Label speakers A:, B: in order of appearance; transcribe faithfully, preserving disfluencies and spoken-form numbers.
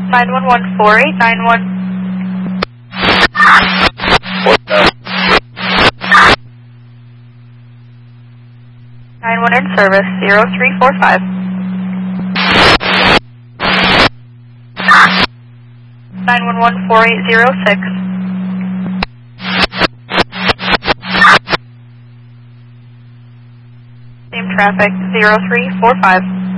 A: nine one one four eight nine one. nine one in service, zero three four five. nine one one four eight zero six. Same traffic, zero three four five.